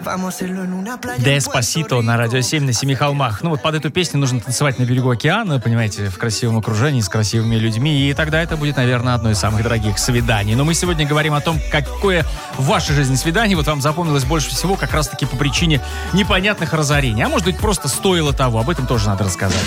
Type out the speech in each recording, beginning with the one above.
Деспасито на Радио 7 на Семи холмах. Ну вот под эту песню нужно танцевать на берегу океана, понимаете, в красивом окружении, с красивыми людьми, и тогда это будет, наверное, одно из самых дорогих свиданий. Но мы сегодня говорим о том, какое в вашей жизни свидание вот вам запомнилось больше всего как раз-таки по причине непонятных разорений. А может быть, просто стоило того. Об этом тоже надо рассказать.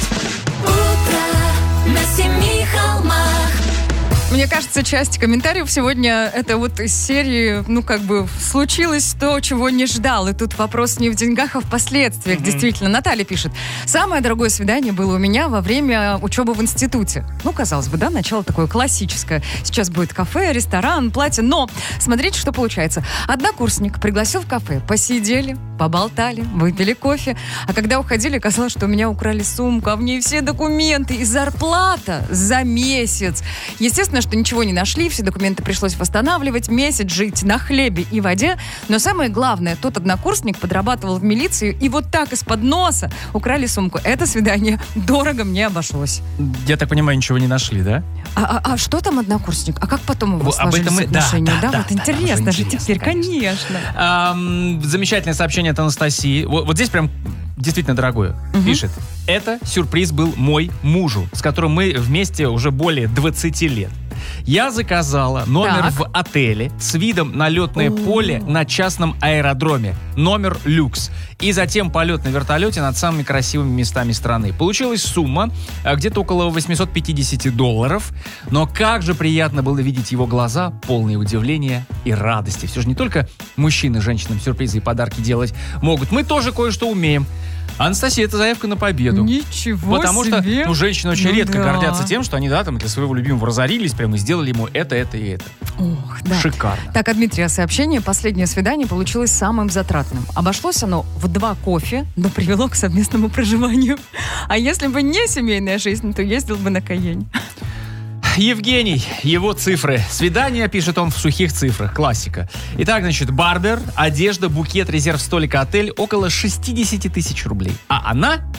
Утро на Семи холмах. Мне кажется, часть комментариев сегодня это вот из серии, случилось то, чего не ждал. И тут вопрос не в деньгах, а в последствиях. Действительно, Наталья пишет. Самое дорогое свидание было у меня во время учебы в институте. Казалось бы, да, начало такое классическое. Сейчас будет кафе, ресторан, платье. Но смотрите, что получается. Однокурсник пригласил в кафе. Посидели, поболтали, выпили кофе. А когда уходили, оказалось, что у меня украли сумку, а в ней все документы и зарплата за месяц. Естественно, что ничего не нашли, все документы пришлось восстанавливать, месяц жить на хлебе и воде. Но самое главное, тот однокурсник подрабатывал в милицию, и вот так из-под носа украли сумку. Это свидание дорого мне обошлось. Я так понимаю, ничего не нашли, да? А что там однокурсник? А как потом у вас сложились отношения? Да, интересно же теперь, конечно. Замечательное сообщение от Анастасии. Вот здесь прям действительно дорогое. Пишет. Это сюрприз был мой мужу, с которым мы вместе уже более 20 лет. Я заказала номер в отеле с видом на летное поле на частном аэродроме. Номер люкс. И затем полет на вертолете над самыми красивыми местами страны. Получилась сумма где-то около $850. Но как же приятно было видеть его глаза, полные удивления и радости. Все же не только мужчины женщинам сюрпризы и подарки делать могут. Мы тоже кое-что умеем. Анастасия, это заявка на победу. Ничего Потому себе. что женщины очень редко гордятся тем, что они, для своего любимого разорились, прямо и сделали ему это и это. Ох, да. Шикарно. Так, от Дмитрия сообщение. Последнее свидание получилось самым затратным. Обошлось оно в 2 кофе, но привело к совместному проживанию. А если бы не семейная жизнь, то ездил бы на Каенне. Евгений, его цифры. Свидание, пишет он в сухих цифрах. Классика. Итак, барбер, одежда, букет, резерв столика, отель. Около 60 000 рублей. А она